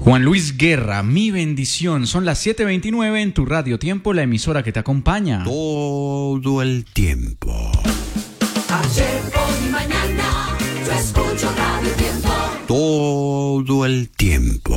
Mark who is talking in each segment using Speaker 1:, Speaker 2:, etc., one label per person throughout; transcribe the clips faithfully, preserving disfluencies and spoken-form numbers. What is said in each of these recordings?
Speaker 1: Juan Luis Guerra, Mi Bendición. Son las siete veintinueve en tu Radio Tiempo, la emisora que te acompaña
Speaker 2: todo el tiempo.
Speaker 3: Ayer, hoy y mañana, yo escucho Radio Tiempo.
Speaker 2: Todo el tiempo.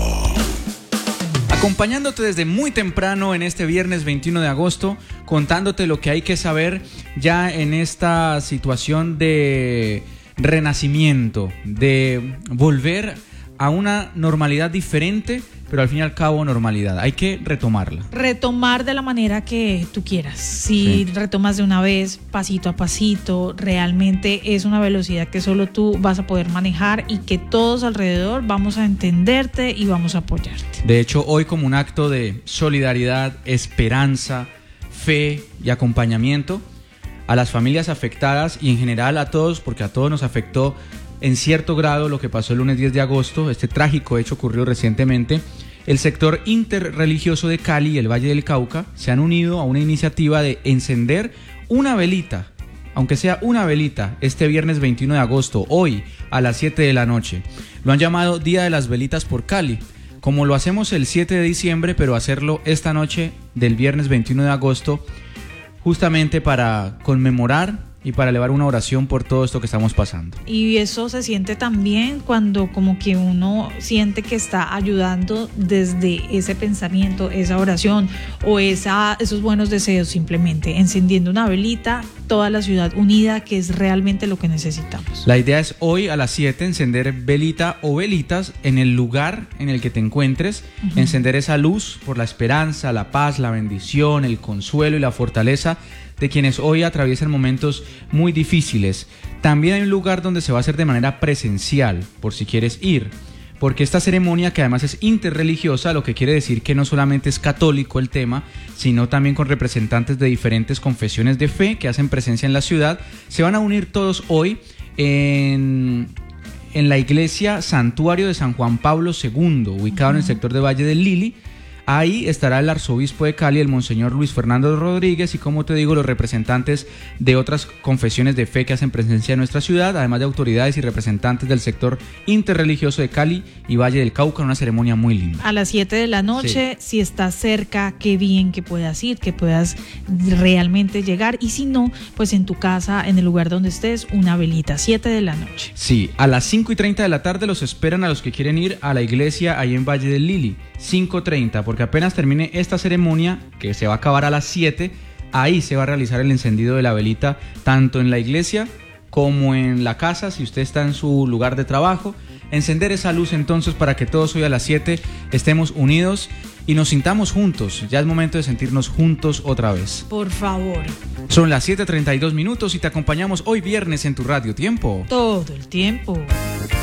Speaker 1: Acompañándote desde muy temprano en este viernes veintiuno de agosto, contándote lo que hay que saber ya en esta situación de renacimiento, de volver a una normalidad diferente, pero al fin y al cabo normalidad. Hay que retomarla.
Speaker 4: Retomar de la manera que tú quieras. Si sí. retomas de una vez, pasito a pasito, realmente es una velocidad que solo tú vas a poder manejar y que todos alrededor vamos a entenderte y vamos a apoyarte.
Speaker 1: De hecho, hoy, como un acto de solidaridad, esperanza, fe y acompañamiento a las familias afectadas y en general a todos, porque a todos nos afectó en cierto grado lo que pasó el lunes diez de agosto, este trágico hecho ocurrió recientemente. El sector interreligioso de Cali y el Valle del Cauca se han unido a una iniciativa de encender una velita, aunque sea una velita, este viernes veintiuno de agosto, hoy a las siete de la noche. Lo han llamado Día de las Velitas por Cali, como lo hacemos el siete de diciembre, pero hacerlo esta noche del viernes veintiuno de agosto, justamente para conmemorar y para elevar una oración por todo esto que estamos pasando.
Speaker 4: Y eso se siente también cuando como que uno siente que está ayudando desde ese pensamiento, esa oración o esa, esos buenos deseos, simplemente encendiendo una velita, toda la ciudad unida, que es realmente lo que necesitamos.
Speaker 1: La idea es hoy a las siete encender velita o velitas en el lugar en el que te encuentres, uh-huh. encender esa luz por la esperanza, la paz, la bendición, el consuelo y la fortaleza de quienes hoy atraviesan momentos muy difíciles. También hay un lugar donde se va a hacer de manera presencial, por si quieres ir, porque esta ceremonia, que además es interreligiosa, lo que quiere decir que no solamente es católico el tema, sino también con representantes de diferentes confesiones de fe que hacen presencia en la ciudad, se van a unir todos hoy en, en la iglesia Santuario de San Juan Pablo segundo, ubicado uh-huh. en el sector de Valle del Lili. Ahí estará el arzobispo de Cali, el monseñor Luis Fernando Rodríguez, y como te digo, los representantes de otras confesiones de fe que hacen presencia en nuestra ciudad, además de autoridades y representantes del sector interreligioso de Cali y Valle del Cauca, una ceremonia muy linda.
Speaker 4: A las siete de la noche, sí. Si estás cerca, qué bien que puedas ir, que puedas realmente llegar, y si no, pues en tu casa, en el lugar donde estés, una velita, siete de la noche.
Speaker 1: Sí, a las cinco y treinta de la tarde los esperan a los que quieren ir a la iglesia ahí en Valle del Lili, cinco y treinta, porque apenas termine esta ceremonia, que se va a acabar a las siete, ahí se va a realizar el encendido de la velita, tanto en la iglesia como en la casa, si usted está en su lugar de trabajo. Encender esa luz entonces para que todos hoy a las siete estemos unidos y nos sintamos juntos. Ya es momento de sentirnos juntos otra vez.
Speaker 4: Por favor.
Speaker 1: Son las siete treinta y dos minutos y te acompañamos hoy viernes en tu Radio Tiempo.
Speaker 4: Todo el tiempo.